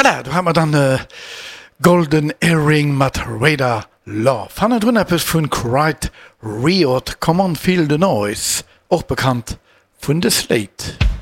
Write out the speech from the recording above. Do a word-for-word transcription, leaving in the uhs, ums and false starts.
Voilà, du haben wir dann äh, Golden Earring mat Radar Love. Han drun es vun Cried Riot Common Feel the Noise, auch bekannt vun The Slate.